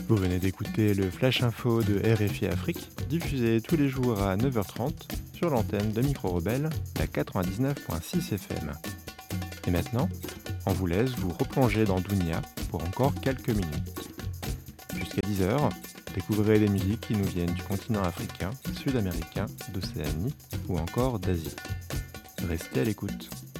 Vous venez d'écouter le Flash Info de RFI Afrique, diffusé tous les jours à 9h30 sur l'antenne de Micro Rebelle, la 99.6 FM. Et maintenant, on vous laisse vous replonger dans Dounia pour encore quelques minutes. Jusqu'à 10h, découvrez des musiques qui nous viennent du continent africain, sud-américain, d'Océanie ou encore d'Asie. Restez à l'écoute.